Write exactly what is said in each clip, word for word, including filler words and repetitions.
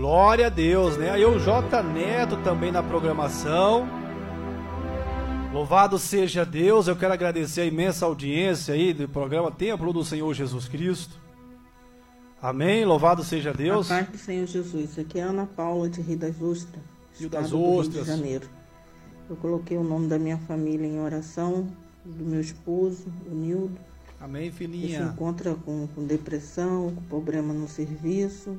Glória a Deus, né? Aí o J Neto também na programação. Louvado seja Deus. Eu quero agradecer a imensa audiência aí do programa Templo do Senhor Jesus Cristo. Amém. Louvado seja Deus. A paz do Senhor Jesus. Aqui é a Ana Paula de Rio das Ostras, Rio das estado do Rio Ostras. de Janeiro. Eu coloquei o nome da minha família em oração, do meu esposo, o Nildo. Amém, Ele se filhinha. encontra com, com depressão, com problema no serviço.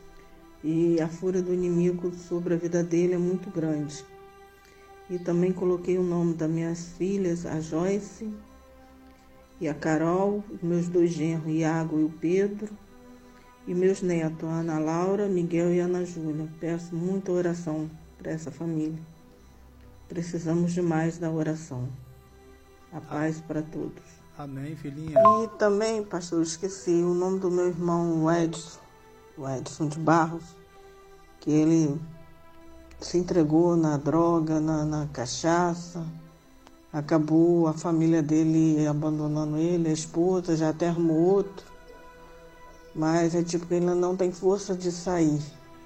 E a fúria do inimigo sobre a vida dele é muito grande. E também coloquei o nome das minhas filhas, a Joyce e a Carol, os meus dois genros, Iago e o Pedro, e meus netos, a Ana Laura, Miguel e a Ana Júlia. Peço muita oração para essa família. Precisamos demais da oração. A paz para todos. Amém, filhinha. E também, pastor, eu esqueci o nome do meu irmão, o Edson, o Edson de Barros, que ele se entregou na droga, na, na cachaça, acabou a família dele abandonando ele, a esposa, já até arrumou outro, mas é tipo que ele não tem força de sair.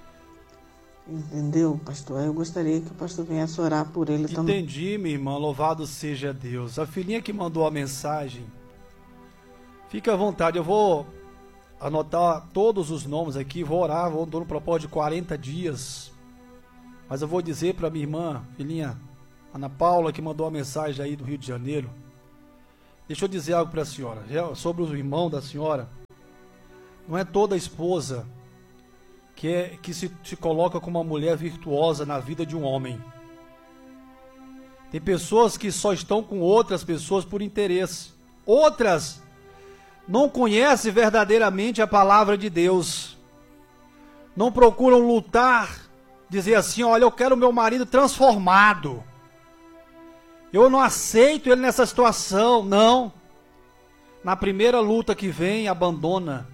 Entendeu, pastor? Eu gostaria que o pastor viesse orar por ele também. Entendi, minha irmã. Louvado seja Deus. A filhinha que mandou a mensagem, fica à vontade, eu vou anotar todos os nomes aqui, vou orar, vou dar um propósito de quarenta dias. Mas eu vou dizer para minha irmã, filhinha Ana Paula, que mandou a mensagem aí do Rio de Janeiro. Deixa eu dizer algo para a senhora, sobre o irmão da senhora. Não é toda esposa que, é, que se, se coloca como uma mulher virtuosa na vida de um homem. Tem pessoas que só estão com outras pessoas por interesse. Outras não conhecem verdadeiramente a palavra de Deus. Não procuram lutar, dizer assim, olha, eu quero meu marido transformado. Eu não aceito ele nessa situação. Não. Na primeira luta que vem, abandona.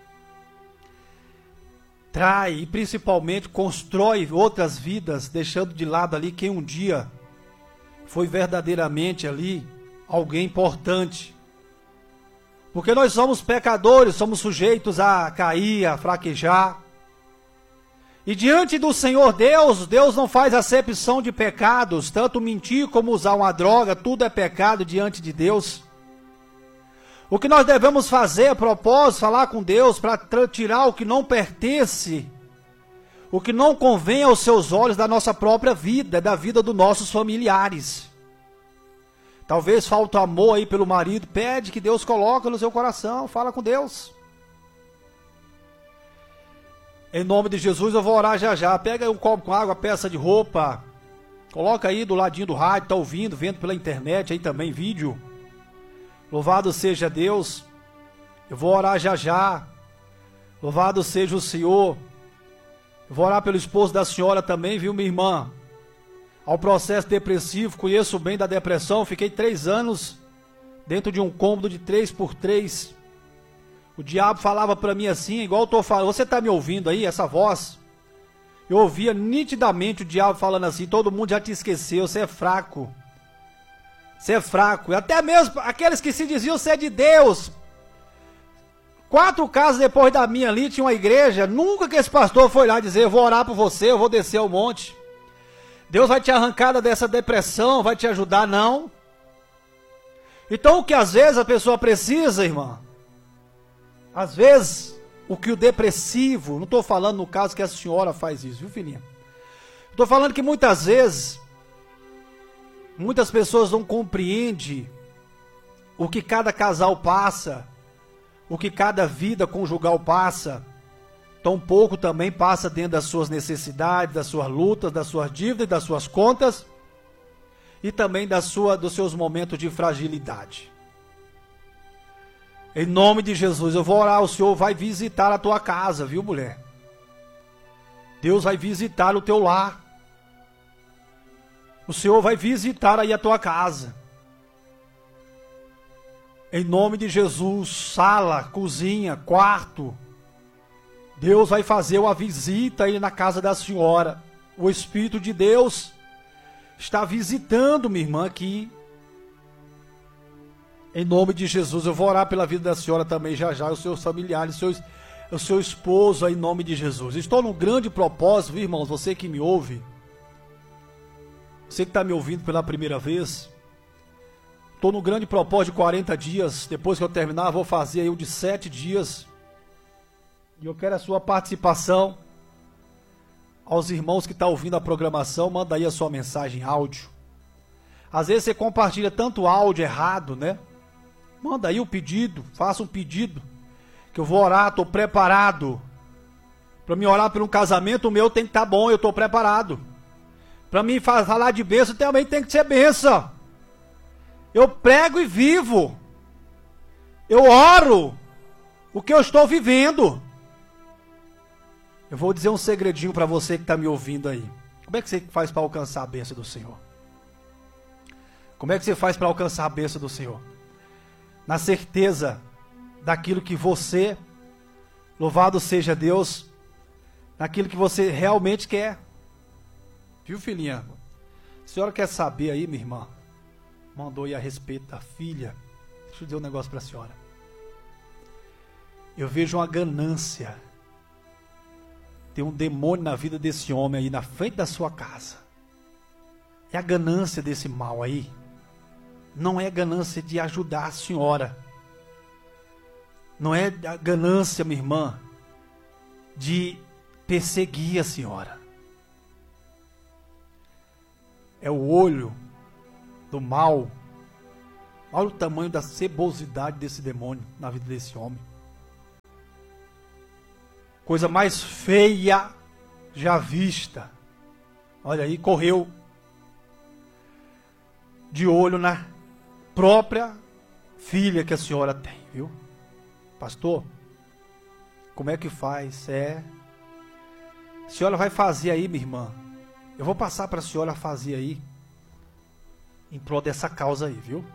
Trai e principalmente constrói outras vidas, deixando de lado ali quem um dia foi verdadeiramente ali alguém importante. Porque nós somos pecadores, somos sujeitos a cair, a fraquejar. E diante do Senhor Deus, Deus não faz acepção de pecados, tanto mentir como usar uma droga, tudo é pecado diante de Deus. O que nós devemos fazer a propósito, falar com Deus para tirar o que não pertence, o que não convém aos seus olhos da nossa própria vida, da vida dos nossos familiares. Talvez falta amor aí pelo marido, pede que Deus coloque no seu coração, fala com Deus. Em nome de Jesus eu vou orar já já. Pega aí um copo com água, peça de roupa. Coloca aí do ladinho do rádio, tá ouvindo, vendo pela internet aí também, vídeo. Louvado seja Deus. Eu vou orar já já. Louvado seja o Senhor. Eu vou orar pelo esposo da senhora também, viu, minha irmã? Ao processo depressivo, conheço bem da depressão. Fiquei três anos dentro de um cômodo de três por três. O diabo falava para mim assim, igual eu tô falando, você tá me ouvindo aí, essa voz? Eu ouvia nitidamente o diabo falando assim, todo mundo já te esqueceu, você é fraco. Você é fraco. E até mesmo aqueles que se diziam ser de Deus. Quatro casas depois da minha ali, tinha uma igreja, nunca que esse pastor foi lá dizer, eu vou orar por você, eu vou descer o monte. Deus vai te arrancar dessa depressão, vai te ajudar, não. Então o que às vezes a pessoa precisa, irmã, às vezes, o que o depressivo, não estou falando no caso que a senhora faz isso, viu, filhinha? Estou falando que muitas vezes, muitas pessoas não compreendem o que cada casal passa, o que cada vida conjugal passa, tão pouco também passa dentro das suas necessidades, das suas lutas, das suas dívidas, das suas contas, e também da sua, dos seus momentos de fragilidade. Em nome de Jesus, eu vou orar, o Senhor vai visitar a tua casa, viu, mulher? Deus vai visitar o teu lar. O Senhor vai visitar aí a tua casa. Em nome de Jesus, sala, cozinha, quarto. Deus vai fazer uma visita aí na casa da senhora. O Espírito de Deus está visitando minha irmã aqui. Em nome de Jesus, eu vou orar pela vida da senhora também já já, os seus familiares, os seus, o seu esposo aí em nome de Jesus. Estou num grande propósito, viu, irmãos, você que me ouve, você que está me ouvindo pela primeira vez, estou num grande propósito de quarenta dias, depois que eu terminar vou fazer aí o de sete dias, e eu quero a sua participação. Aos irmãos que estão ouvindo a programação, manda aí a sua mensagem áudio. Às vezes você compartilha tanto áudio errado, né? Manda aí o pedido, faça um pedido, que eu vou orar, estou preparado. Para me orar por um casamento, o meu tem que estar bom, eu estou preparado. Para mim falar de bênção, também tem que ser bênção. Eu prego e vivo. Eu oro o que eu estou vivendo. Eu vou dizer um segredinho para você que está me ouvindo aí. Como é que você faz para alcançar a bênção do Senhor? Como é que você faz para alcançar a bênção do Senhor? Na certeza daquilo que você, louvado seja Deus, naquilo que você realmente quer. Viu, filhinha? A senhora quer saber aí, minha irmã? Mandou aí a respeito da filha. Deixa eu dizer um negócio para a senhora. Eu vejo uma ganância. Tem um demônio na vida desse homem aí, na frente da sua casa. E a ganância desse mal aí, não é ganância de ajudar a senhora. Não é a ganância, minha irmã, de perseguir a senhora. É o olho do mal. Olha o tamanho da cebosidade desse demônio na vida desse homem. Coisa mais feia já vista. Olha aí, correu de olho na própria filha que a senhora tem, viu? Pastor, como é que faz? É, a senhora vai fazer aí, minha irmã. Eu vou passar para a senhora fazer aí, em prol dessa causa aí, viu?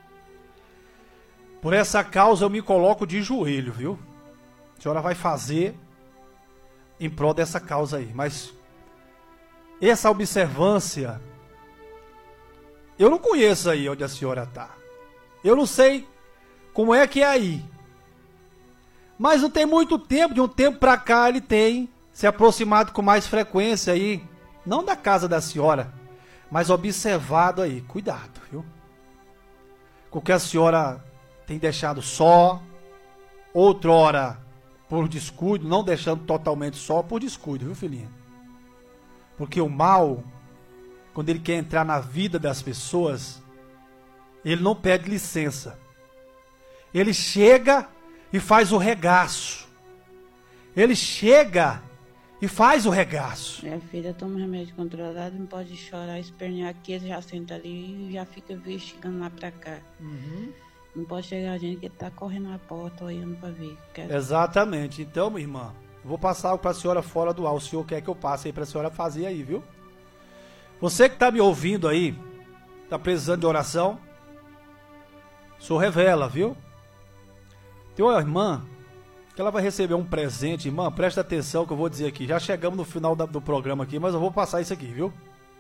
Por essa causa eu me coloco de joelho, viu? A senhora vai fazer em prol dessa causa aí, mas essa observância, eu não conheço aí onde a senhora está. Eu não sei como é que é aí. Mas não tem muito tempo, de um tempo para cá ele tem se aproximado com mais frequência aí, não da casa da senhora, mas observado aí. Cuidado, viu? Com o que a senhora tem deixado só, outrora por descuido, não deixando totalmente só por descuido, viu, filhinha? Porque o mal, quando ele quer entrar na vida das pessoas, ele não pede licença. Ele chega e faz o regaço. Ele chega e faz o regaço. Minha filha toma remédio controlado, não pode chorar, espernear aqui, ele já senta ali e já fica investigando lá pra cá. Uhum. Não pode chegar a gente que tá correndo na porta, olhando pra ver. Quer... Exatamente. Então, minha irmã, vou passar algo pra senhora fora do ar. O senhor quer que eu passe aí pra senhora fazer aí, viu? Você que tá me ouvindo aí, tá precisando de oração, o senhor revela, viu? Tem uma irmã que ela vai receber um presente. Irmã, presta atenção que eu vou dizer aqui. Já chegamos no final da, do programa aqui, mas eu vou passar isso aqui, viu?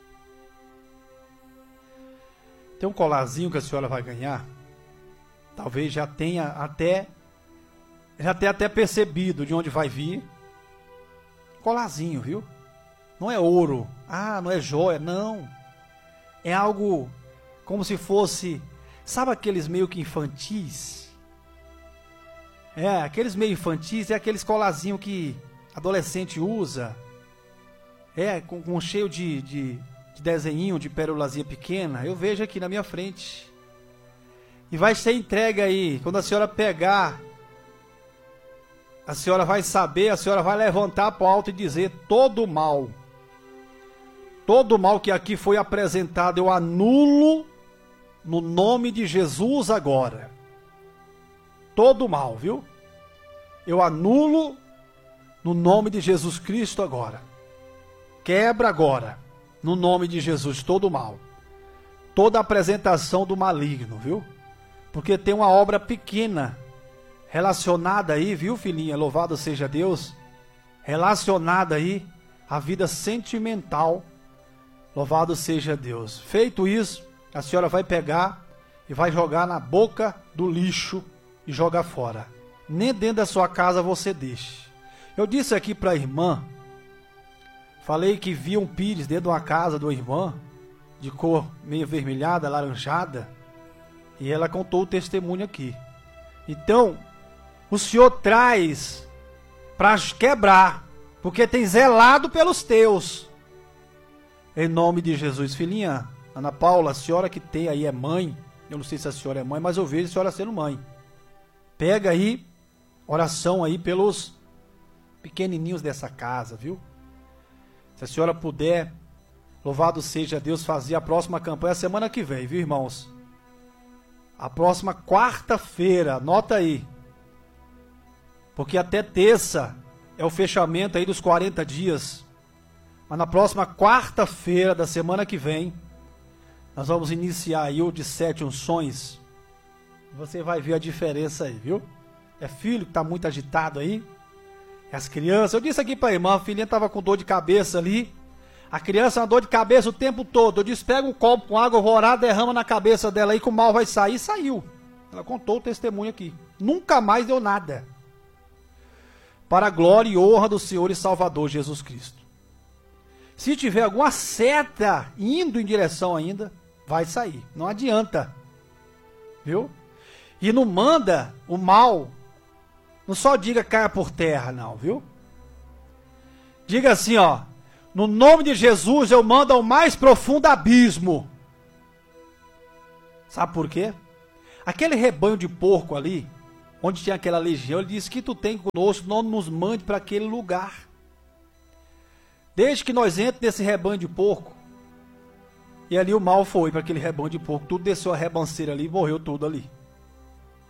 Tem um colarzinho que a senhora vai ganhar. Talvez já tenha até já tenha até percebido de onde vai vir. Colarzinho, viu? Não é ouro. Ah, não é joia. Não. É algo como se fosse... Sabe aqueles meio que infantis? É, aqueles meio infantis é aqueles colarzinhos que adolescente usa. É, com, com cheio de, de, de desenhinho, de pérolazinha pequena. Eu vejo aqui na minha frente. E vai ser entregue aí. Quando a senhora pegar, a senhora vai saber, a senhora vai levantar para o alto e dizer: todo mal, todo mal que aqui foi apresentado, eu anulo no nome de Jesus agora. Todo mal, viu? Eu anulo no nome de Jesus Cristo agora. Quebra agora, no nome de Jesus, todo mal. Toda apresentação do maligno, viu? Porque tem uma obra pequena relacionada aí, viu, filhinha? Louvado seja Deus. Relacionada aí à vida sentimental. Louvado seja Deus. Feito isso, a senhora vai pegar e vai jogar na boca do lixo e jogar fora. Nem dentro da sua casa você deixe. Eu disse aqui para a irmã, falei que vi um pires dentro de uma casa da irmã, de cor meio avermelhada, alaranjada, e ela contou o testemunho aqui. Então, o Senhor traz para quebrar, porque tem zelado pelos teus. Em nome de Jesus. Filhinha, Ana Paula, a senhora que tem aí é mãe, eu não sei se a senhora é mãe, mas eu vejo a senhora sendo mãe. Pega aí, oração aí pelos pequenininhos dessa casa, viu? Se a senhora puder, louvado seja Deus, fazer a próxima campanha semana que vem, viu, irmãos? A próxima quarta-feira, anota aí. Porque até terça é o fechamento aí dos quarenta dias. Mas na próxima quarta-feira da semana que vem, nós vamos iniciar aí o de sete unções. Você vai ver a diferença aí, viu? É filho que está muito agitado aí. É as crianças. Eu disse aqui para a irmã, a filhinha estava com dor de cabeça ali. A criança uma dor de cabeça o tempo todo. Eu disse, pega um copo com água, eu vou orar, derrama na cabeça dela aí que o mal vai sair. Saiu. Ela contou o testemunho aqui. Nunca mais deu nada. Para a glória e honra do Senhor e Salvador Jesus Cristo. Se tiver alguma seta indo em direção ainda, vai sair. Não adianta. Viu? E não manda o mal. Não só diga caia por terra, não, viu? Diga assim, ó. No nome de Jesus eu mando ao mais profundo abismo. Sabe por quê? Aquele rebanho de porco ali, onde tinha aquela legião, ele disse que tu tem conosco, não nos mande para aquele lugar. Desde que nós entramos nesse rebanho de porco, e ali o mal foi para aquele rebanho de porco, tudo desceu a rebanceira ali e morreu tudo ali.